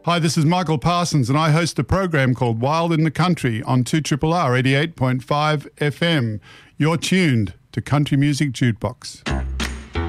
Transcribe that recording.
Hi, this is Michael Parsons, and I host a program called Wild in the Country on 2RRR 88.5 FM. You're tuned to Country Music Jukebox.